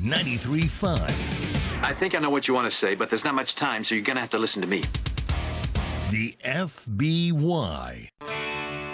93.5. I think I know what you want to say, but there's not much time, so you're going to have to listen to me. The FBY.